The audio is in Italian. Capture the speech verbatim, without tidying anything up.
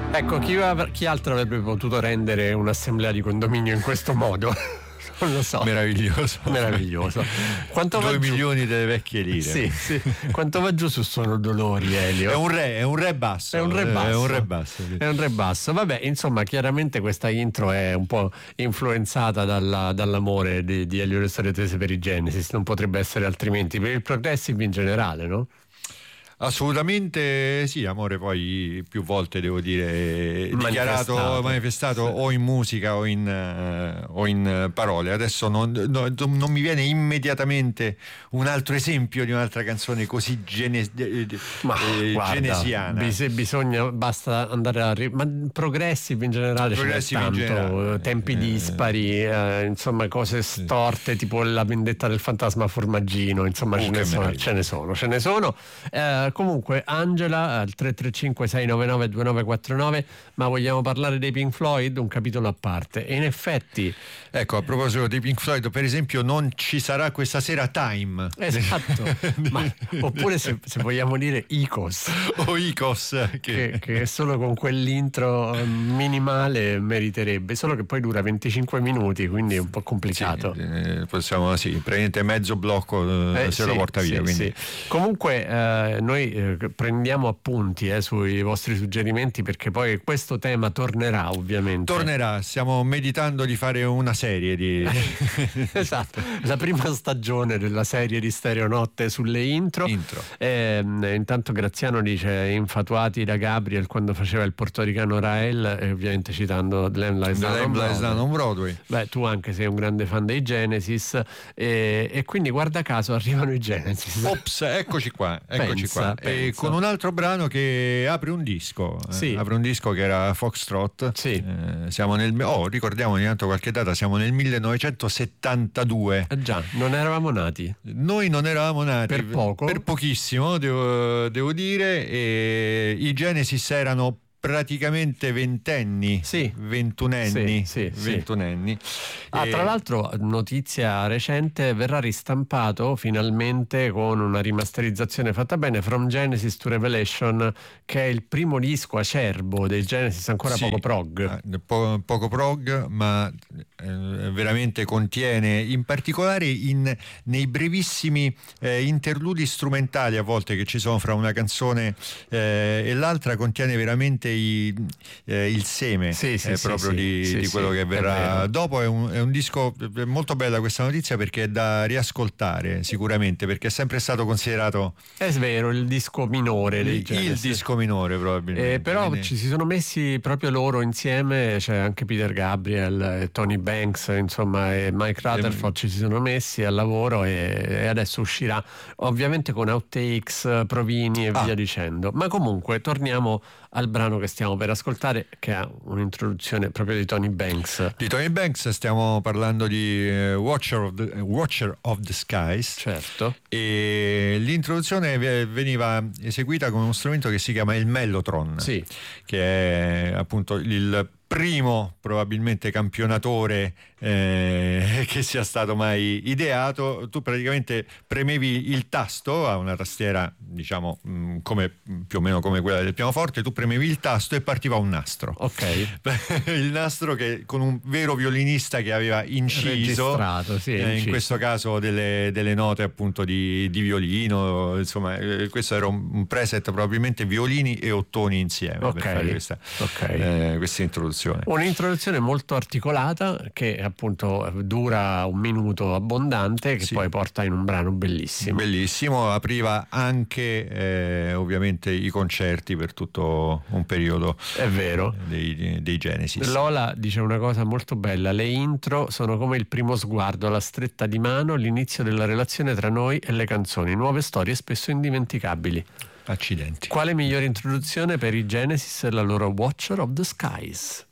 Ecco, chi, chi altro avrebbe potuto rendere un'assemblea di condominio in questo modo? Non lo so. Meraviglioso. Meraviglioso. Quanto Due milioni delle vecchie lire. Sì, sì. Quanto va giù su Sono Dolori, Elio? È un re, è un re basso. È un re basso. È un re basso. È un re basso. Vabbè, insomma, chiaramente questa intro è un po' influenzata dalla, dall'amore di, di Elio Le Storie Tese per i Genesis. Non potrebbe essere altrimenti, per il progressive in generale, no? Assolutamente sì, amore poi più volte devo dire Manifestato. dichiarato, manifestato sì. o in musica o in, uh, o in parole. Adesso non, no, non mi viene immediatamente un altro esempio di un'altra canzone così gene, ma, eh, guarda, genesiana. Bis- bisogna, basta andare a ri- ma progressive in generale, progressive tanto, in generale. tempi eh, dispari, eh, insomma cose storte, sì. tipo La vendetta del fantasma formaggino, insomma uh, ce, ne sono, ce ne sono, ce ne sono. Eh, comunque Angela al tre tre cinque sei nove nove due nove quattro nove, ma vogliamo parlare dei Pink Floyd, un capitolo a parte. E in effetti, ecco, a proposito dei Pink Floyd, per esempio non ci sarà questa sera Time, esatto. Ma, oppure se, se vogliamo dire Icos o Icos che... Che, che solo con quell'intro minimale meriterebbe, solo che poi dura venticinque minuti, quindi è un po' complicato. Sì, eh, possiamo sì, praticamente mezzo blocco eh, eh, se sì, lo porta via, sì, quindi. Sì. Comunque eh, noi eh, prendiamo appunti eh, sui vostri suggerimenti, perché poi questo tema tornerà ovviamente. Tornerà, stiamo meditando di fare una serie di esatto, la prima stagione della serie di Stereonotte sulle intro, intro. Eh, intanto Graziano dice infatuati da Gabriel quando faceva il portoricano Rael, e ovviamente citando Lamb Lies Down on Broadway. Beh, tu anche sei un grande fan dei Genesis, e, e quindi guarda caso arrivano i Genesis. Ops, eccoci qua, eccoci pensa, qua. Pensa. E con un altro brano che apre un disco, sì. eh, apre un disco che era Foxtrot. Sì. Eh, siamo nel oh, ricordiamo ogni tanto qualche data, siamo nel millenovecentosettantadue. Eh già, non eravamo nati. Noi non eravamo nati per poco, per pochissimo, devo, devo dire, e i Genesis erano praticamente ventenni, sì. ventunenni, sì, sì, ventunenni. Ah, e... tra l'altro, notizia recente, verrà ristampato finalmente con una rimasterizzazione fatta bene, From Genesis to Revelation, che è il primo disco acerbo dei Genesis, ancora sì, poco prog. Po- poco prog, ma eh, veramente contiene, in particolare in, nei brevissimi eh, interludi strumentali a volte che ci sono fra una canzone eh, e l'altra, contiene veramente I, eh, il seme sì, sì, eh, sì, proprio sì, di, sì, di quello sì, che verrà è dopo. È un, è un disco è molto bella questa notizia, perché è da riascoltare sicuramente, perché è sempre stato considerato, è vero, il disco minore dei il, il disco minore probabilmente, eh, però quindi... ci si sono messi proprio loro insieme, c'è anche Peter Gabriel, eh, Tony Banks, insomma, e Mike Rutherford ci si sono messi al lavoro, e, e adesso uscirà ovviamente con outtakes, provini e ah. via dicendo. Ma comunque torniamo al brano che stiamo per ascoltare, che ha un'introduzione proprio di Tony Banks. Di Tony Banks stiamo parlando di uh, Watcher, of the, uh, Watcher of the Skies. Certo. E l'introduzione veniva eseguita con uno strumento che si chiama il mellotron, sì. che è appunto il primo probabilmente campionatore eh, che sia stato mai ideato. Tu praticamente premevi il tasto a una tastiera, diciamo mh, come più o meno come quella del pianoforte, tu premevi il tasto e partiva un nastro. Ok. Il nastro che con un vero violinista che aveva inciso, registrato, sì, eh, inciso. in questo caso delle, delle note appunto di, di violino, insomma eh, questo era un, un preset, probabilmente violini e ottoni insieme, okay. per fare questa, okay. eh, questa introduzione. Un'introduzione molto articolata, che appunto dura un minuto abbondante, che sì. poi porta in un brano bellissimo. Bellissimo, apriva anche eh, ovviamente i concerti per tutto un periodo. È vero. Dei, dei Genesis. Lola dice una cosa molto bella: le intro sono come il primo sguardo, la stretta di mano, l'inizio della relazione tra noi e le canzoni, nuove storie spesso indimenticabili. Accidenti. Quale migliore introduzione per i Genesis e la loro Watcher of the Skies?